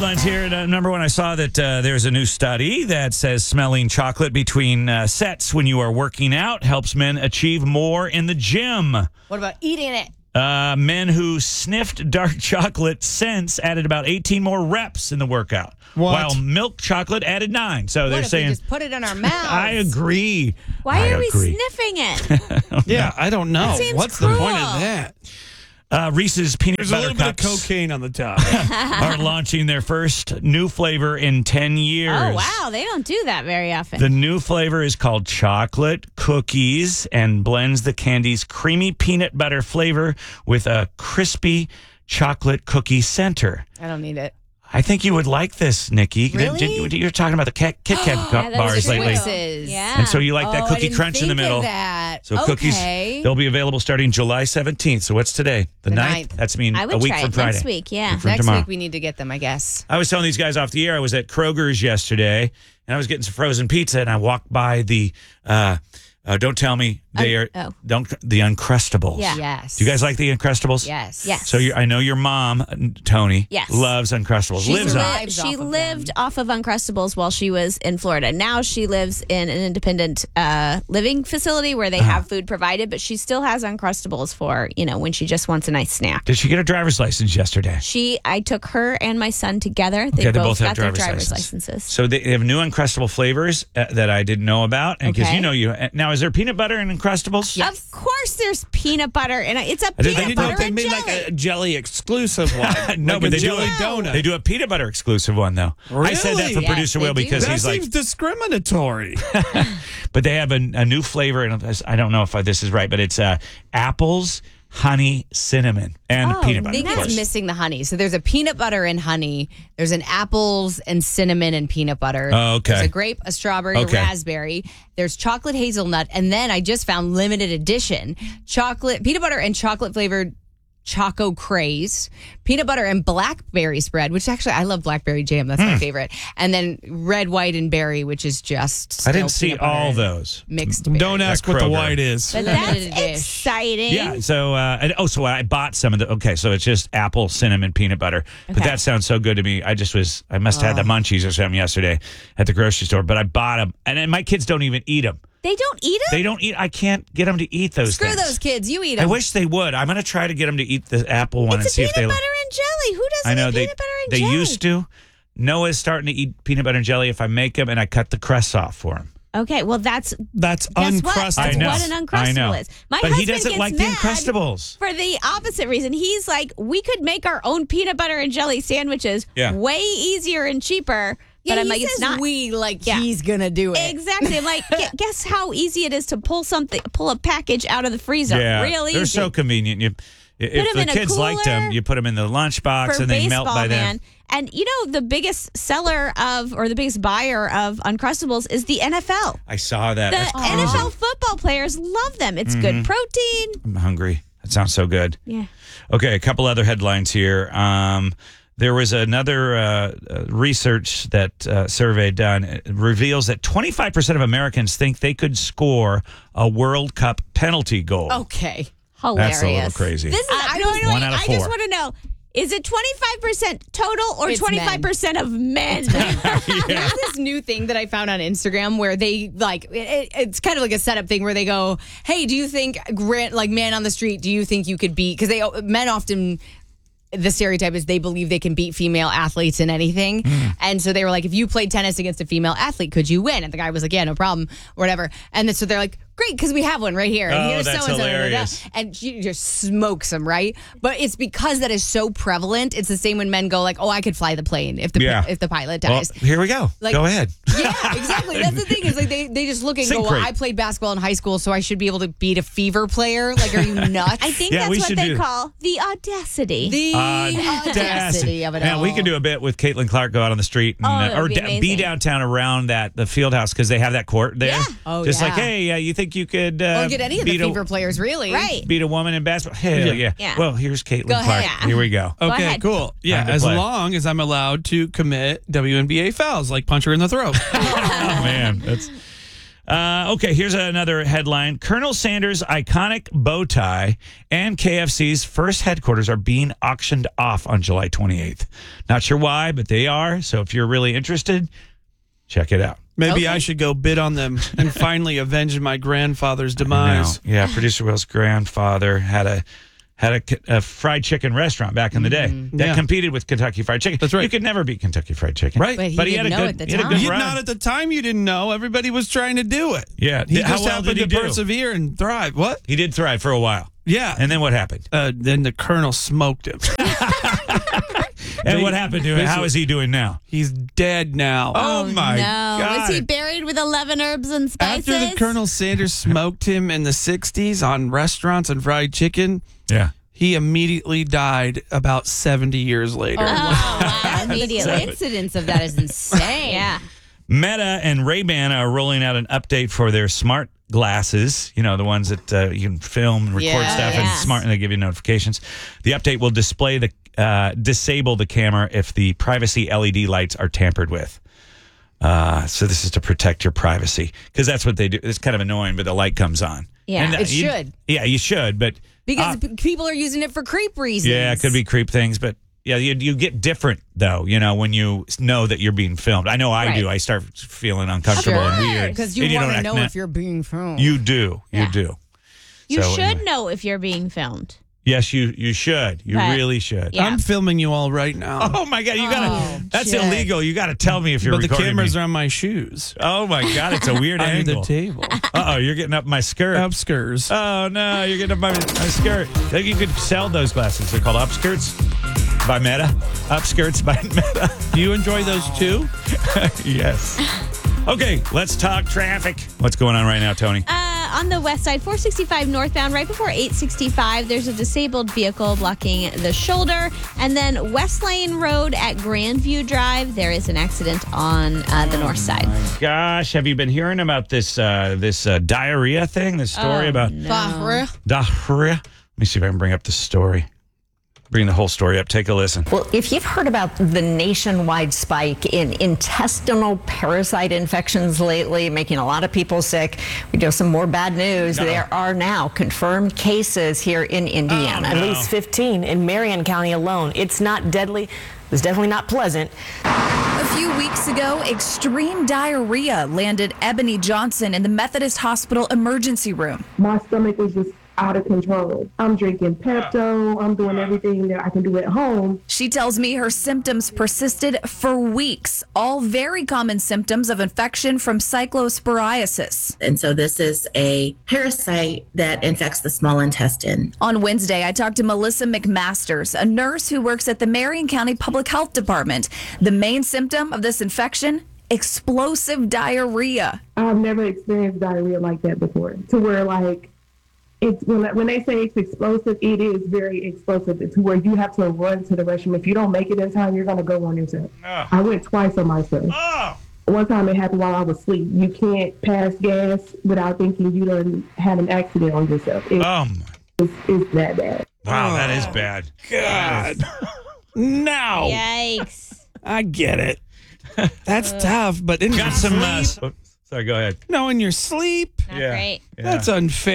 Lines here. Number one, I saw that there's a new study that says smelling chocolate between sets when you are working out helps men achieve more in the gym. What about eating it? Men who sniffed dark chocolate scents added about 18 more reps in the workout. What? While milk chocolate added 9. So they're What if saying, we just put it in our mouths? I agree. Why are we agree. sniffing it? Yeah, I don't know. seems What's the point cruel. of that? Reese's peanut There's a butter little bit of cups cocaine on the top. are launching their first new flavor in 10 years. Oh, wow. They don't do that very often. The new flavor is called chocolate cookies and blends the candy's creamy peanut butter flavor with a crispy chocolate cookie center. I don't need it. I think you would like this, Nikki. Really? You're talking about the Kit Kat Yeah, those bars are lately. Twixes. Yeah. And so you like that Oh, I cookie didn't crunch in the think middle. of that. So cookies, Okay. they'll be available starting July 17th. So what's today? The 9th? 9th. That's I would a week try from it Friday. next week, yeah. From Next tomorrow. week we need to get them, I guess. I was telling these guys off the air, I was at Kroger's yesterday, and I was getting some frozen pizza, and I walked by the, don't tell me, they are, the Uncrustables. Yeah. Yes. Do you guys like the Uncrustables? Yes. Yes. So I know your mom, Tony, Yes. loves Uncrustables. She lives on. lives She off of lived them. off of Uncrustables while she was in Florida. Now she lives in an independent living facility where they have food provided, but she still has Uncrustables for, when she just wants a nice snack. Did she get a driver's license yesterday? I took her and my son together. They Okay, they both have got their driver's licenses. So they have new Uncrustable flavors that I didn't know about. And because Okay. now, is there peanut butter in Uncrustables? Yes. Of course there's peanut butter in it. It's a didn't peanut think butter They and made jelly. like a jelly exclusive one. No, like but a they jelly do donut. They do a peanut butter exclusive one, though. I said that Really? for Yes, producer they Will do. because that he's like, seems discriminatory. but they have a new flavor, and I don't know if this is right, but it's apples, honey, cinnamon, and peanut I butter. think of it's course. missing the honey. So there's a peanut butter and honey. There's an apples and cinnamon and peanut butter. Oh, okay. There's a grape, a strawberry, Okay. a raspberry. There's chocolate hazelnut. And then I just found limited edition chocolate, peanut butter and chocolate flavored Choco Craze, peanut butter and blackberry spread, which actually I love blackberry jam. That's my favorite. And then red, white, and berry, which is just I didn't still see peanut butter all and those. mixed berry. Don't ask what the Kroger. white is. But Limited that's dish. exciting. Yeah. So, so I bought some of the. Okay, so it's just apple, cinnamon, peanut butter. But Okay. that sounds so good to me. I must have had the munchies or something yesterday at the grocery store. But I bought them, and then my kids don't even eat them. They don't eat them? They don't eat. I can't get them to eat those. Screw things. those kids. You eat I them. wish they would. I'm going to try to get them to eat the apple one and It's see a if they. peanut butter and jelly. Who doesn't I know eat they peanut butter and they jelly? used to. Noah's starting to eat peanut butter and jelly if I make them, and I cut the crusts off for him. Okay, well, that's That's guess what? uncrustable. That's I know. what an I Uncrustable know. is. My But he husband doesn't gets like the mad Uncrustables. for the opposite reason. He's like, we could make our own peanut butter and jelly sandwiches Yeah. way easier and cheaper. Yeah, but I'm he like, it's says not. we like Yeah. he's gonna do it. Exactly. I'm like, guess how easy it is to pull a package out of the freezer. Yeah, Real easy. they're so convenient. If 'em the in a kids liked them, cooler you put them in the lunchbox for and they baseball, melt by man. then. And the biggest seller or the biggest buyer of Uncrustables is the NFL. I saw that. The That's crazy. NFL football players love them. It's good protein. I'm hungry. That sounds so good. Yeah. Okay, a couple other headlines here. There was another research that survey done. It reveals that 25% of Americans think they could score a World Cup penalty goal. Okay. Hilarious. That's a little crazy. This is I One out of I just four. want to know, is it 25% total or It's 25% of men? There's this new thing that I found on Instagram where they it's kind of like a setup thing where they go, "Hey, do you think man on the street? Do you think you could beat?" Because men often. The stereotype is they believe they can beat female athletes in anything. And so they were like, if you played tennis against a female athlete, could you win? And the guy was like, yeah, no problem, or whatever. And then, so they're like, great, because we have one right here. And Oh, here's that's so-and-so. hilarious. And she just smokes them, right? But it's because that is so prevalent. It's the same when men go like, oh, I could fly the plane if the pilot Well, dies. here we go. Like- Go ahead. Yeah, exactly. That's the thing is like they just look and go, well, Synchrate. I played basketball in high school, so I should be able to beat a fever player. Like, are you nuts? I think Yeah, we that's what should they do- call the audacity. the audacity of it Man, all. we can do a bit with Caitlin Clark. Go out on the street and, that would be be amazing. downtown around the field house because they have that court there. Yeah. Oh, Just yeah. like, hey, you think you could Or get any of the beat fever players, really. Right. beat a woman in basketball? Hell yeah. Yeah. Well, here's Caitlin Go Clark. ahead. Yeah. Here we go. Go Okay, ahead. cool. Yeah, Time to as play. long as I'm allowed to commit WNBA fouls, like punch her in the throat. Oh man, that's Okay, here's another headline. Colonel Sanders' iconic bow tie and KFC's first headquarters are being auctioned off on July 28th. Not sure why, but they are. So if you're really interested, check it out. Maybe I should go bid on them and finally avenge my grandfather's demise. Yeah, Producer Will's grandfather had a fried chicken restaurant back in the day that Yeah. competed with Kentucky Fried Chicken. That's right. You could never beat Kentucky Fried Chicken. Right. But he didn't know at the he had a time. good You, run. not at the time you didn't know. Everybody was trying to do it. Yeah. He How just well happened did he to do? persevere and thrive. What? He did thrive for a while. Yeah. And then what happened? Then the colonel smoked him. And what happened to him? How is he doing now? He's dead now. Oh, my no. God. Was he buried with 11 herbs and spices? After the Colonel Sanders smoked him in the 60s on restaurants and fried chicken, Yeah. he immediately died about 70 years later. Oh, wow. The Immediately. coincidence of that is insane. Yeah. Meta and Ray-Ban are rolling out an update for their smart glasses, you know, the ones that you can film and record Yeah. stuff and Yes. smart, and they give you notifications. The update will disable the camera if the privacy LED lights are tampered with. So this is to protect your privacy, because that's what they do. It's kind of annoying, but the light comes on. Yeah. And, It should. Yeah, you should, but Because people are using it for creep reasons. yeah, it could be creep things, but yeah, you get different though, you know, when you know that you're being filmed. I know I Right. do. I start feeling uncomfortable and weird. Because you And want don't to act know na- if you're being filmed. You do. You Yeah. do. You So, should anyway. know if you're being filmed. Yes, you should. You But- really should. Yeah. I'm filming you all right now. Oh my God, you gotta. Oh, That's shit. illegal. You gotta tell me if you're But the recording cameras me. are on my shoes. Oh my God, it's a weird Under angle. the table. Oh, you're getting up my skirt. Upskirts. Oh no, you're getting up my skirt. I think you could sell those glasses. They're called Upskirts by Meta. Upskirts by Meta. Do you enjoy those too? Yes. Okay, let's talk traffic. What's going on right now, Tony? On the west side, 465 northbound, right before 865, there's a disabled vehicle blocking the shoulder. And then West Lane Road at Grandview Drive, there is an accident on the north side. Gosh, have you been hearing about this diarrhea thing? This story about Bahra. diarrhea? Let me see if I can bring up the story. Bring the whole story up. Take a listen. Well, if you've heard about the nationwide spike in intestinal parasite infections lately, making a lot of people sick, we do have some more bad news. No. There are now confirmed cases here in Indiana. Oh, no. At least 15 in Marion County alone. It's not deadly. It's definitely not pleasant. A few weeks ago, extreme diarrhea landed Ebony Johnson in the Methodist Hospital emergency room. My stomach was just out of control. I'm drinking Pepto. I'm doing everything that I can do at home. She tells me her symptoms persisted for weeks, all very common symptoms of infection from cyclosporiasis. And so this is a parasite that infects the small intestine. On Wednesday, I talked to Melissa McMasters, a nurse who works at the Marion County Public Health Department. The main symptom of this infection? Explosive diarrhea. I've never experienced diarrhea like that before. To where like it's when they say it's explosive, it is very explosive. It's where you have to run to the restroom. If you don't make it in time, you're gonna go on yourself. I went twice on myself. Oh, One time it happened while I was asleep. You can't pass gas without thinking you done had an accident on yourself. It's that bad. wow, that is bad. God. No. Yikes. I get it. That's tough, but in Got your some. sleep, Sorry, go ahead. no, in your sleep, Not Yeah. great. Yeah. that's unfair.